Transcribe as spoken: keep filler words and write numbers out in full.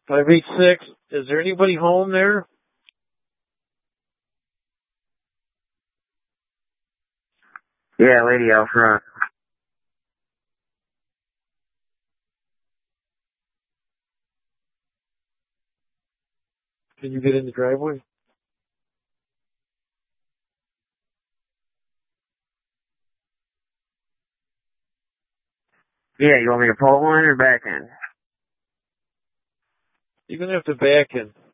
five eight six. Is there anybody home there? Yeah, lady out front. Can you get in the driveway? Yeah, you want me to pull one or back in? You're gonna have to back in.